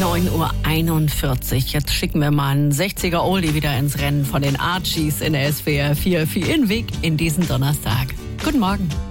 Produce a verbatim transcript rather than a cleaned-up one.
neun Uhr einundvierzig. Jetzt schicken wir mal einen sechziger Oldie wieder ins Rennen von den Archies in S W R vier für Ihren Weg in diesen Donnerstag. Guten Morgen.